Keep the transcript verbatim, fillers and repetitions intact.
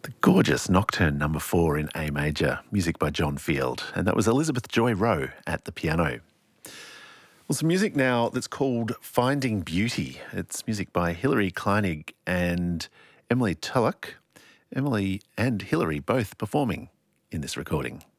The gorgeous Nocturne number four in A major, music by John Field, and that was Elizabeth Joy Rowe at the piano. Well, some music now that's called Finding Beauty. It's music by Hilary Kleinig and Emily Tulloch. Emily and Hilary both performing in this recording.